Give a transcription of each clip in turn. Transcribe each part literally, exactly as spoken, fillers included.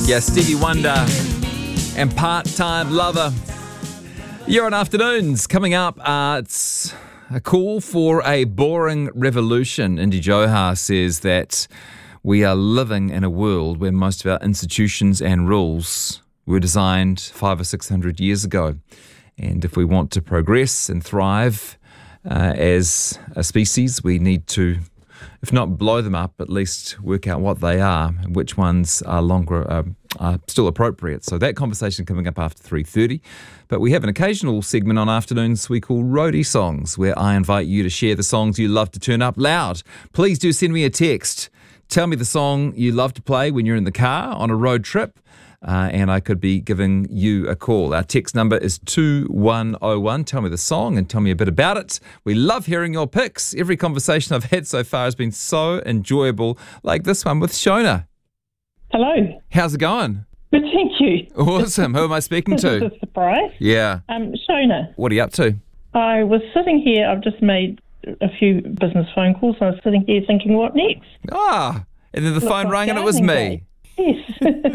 Yeah, Stevie Wonder and Part-Time Lover. You're on Afternoons. Coming up, uh, it's a call for a boring revolution. Indy Johar says that we are living in a world where most of our institutions and rules were designed five or six hundred years ago. And if we want to progress and thrive uh, as a species, we need to, if not blow them up, at least work out what they are and which ones are longer, uh, are still appropriate. So that conversation coming up after three thirty. But we have an occasional segment on Afternoons we call Roadie Songs, where I invite you to share the songs you love to turn up loud. Please do send me a text. Tell me the song you love to play when you're in the car on a road trip. Uh, and I could be giving you a call. Our text number is two one oh one. Tell me the song and tell me a bit about it. We love hearing your picks. Every conversation I've had so far has been so enjoyable, like this one with Shona. Hello. How's it going? Good, thank you. Awesome. Who am I speaking This to? is a surprise. Yeah. Um, Shona, What are you up to? I was sitting here, I've just made a few business phone calls, and I was sitting here thinking, what next? Ah, and then the Looks phone like rang and it was gardening me. day. Yes.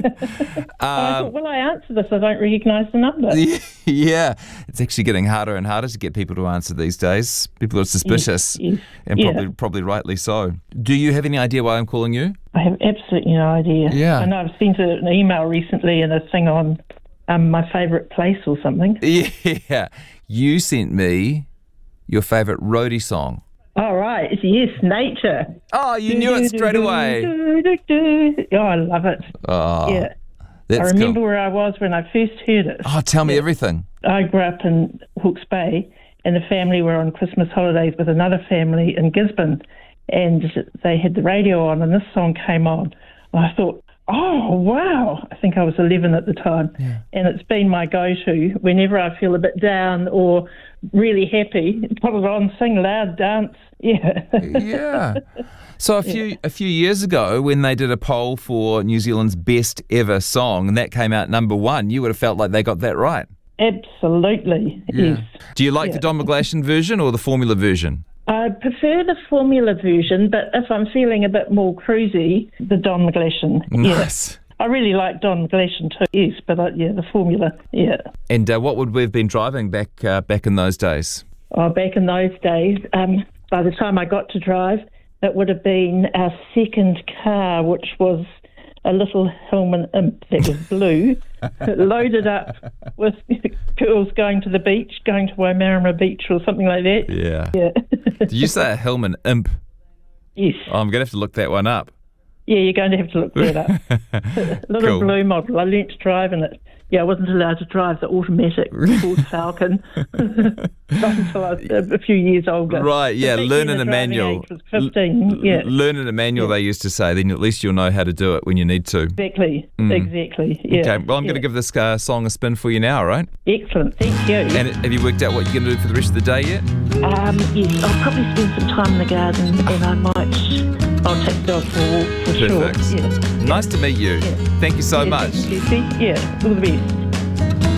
I Um, thought, will I answer this? I don't recognise the number. yeah, it's actually getting harder and harder to get people to answer these days. People are suspicious, Yes, yes. and Yeah. probably probably rightly so. Do you have any idea why I'm calling you? I have absolutely no idea. Yeah. I know I've sent an email recently and a thing on um, my favourite place or something. Yeah, you sent me your favourite roadie song. Oh, right. Yes, Nature. Oh, you knew it straight away. Oh, I love it. Oh, Yeah. that's I remember cool. where I was when I first heard it. Oh, tell me everything. I grew up in Hawke's Bay, and the family were on Christmas holidays with another family in Gisborne, and they had the radio on, and this song came on. And I thought, oh, wow. I think I was eleven at the time. Yeah. And it's been my go-to whenever I feel a bit down or really happy. Put it on, sing loud, dance. Yeah. Yeah. So a few a few years ago, when they did a poll for New Zealand's best ever song, and that came out number one, you would have felt like they got that right. Absolutely. Yes. Do you like Yeah. the Don McGlashan version or the formula version? I prefer the formula version, but if I'm feeling a bit more cruisy, the Don McGlashan. Yeah. Nice. I really like Don McGlashan too, yes, but uh, yeah, the formula, yeah. And uh, what would we have been driving back uh, back in those days? Oh, back in those days, um, by the time I got to drive, it would have been our second car, which was a little Hillman Imp that was blue, loaded up with girls going to the beach, going to Waimarama Beach or something like that. Yeah. Yeah. Did you say a Hillman Imp? Yes. Oh, I'm going to have to look that one up. Yeah, you're going to have to look that up. Little Cool. blue model. I learnt to drive in it. Yeah, I wasn't allowed to drive the automatic Ford Falcon not until I was a few years older. Right, yeah, But back learn then in the a driving manual. age was fifteen, yeah. L- learn in a manual, they used to say, then at least you'll know how to do it when you need to. Exactly, exactly, yeah. Okay, well, I'm yeah. going to give this uh, song a spin for you now, all right? Excellent, thank you. And have you worked out what you're going to do for the rest of the day yet? Um, yes, I'll probably spend some time in the garden and I might... I'll take the dog for a walk for Perfect. sure. Yeah. Nice to meet you. Yeah. Thank you so Yeah, much. thank you, Lucy. Yeah, all the best.